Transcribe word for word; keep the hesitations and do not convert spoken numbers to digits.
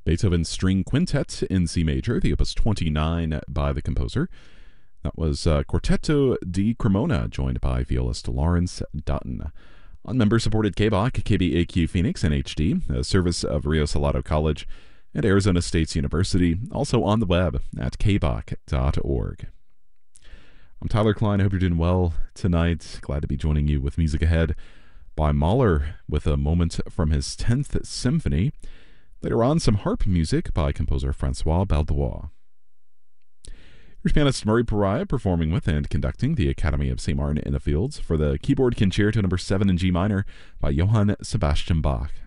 Beethoven's String Quintet in C major, the Opus twenty-nine by the composer. That was uh, Quartetto di Cremona, joined by violist Lawrence Dutton. On member-supported K B O C, K B A Q Phoenix in H D, a service of Rio Salado College and Arizona State University, also on the web at k b o c dot org. I'm Tyler Klein. I hope you're doing well tonight. Glad to be joining you with Music Ahead by Mahler with a moment from his tenth Symphony. Later on, some harp music by composer Francois Baldois. Here's pianist Murray Pariah performing with and conducting the Academy of Saint Martin in the Fields for the keyboard concerto number seven in G minor by Johann Sebastian Bach.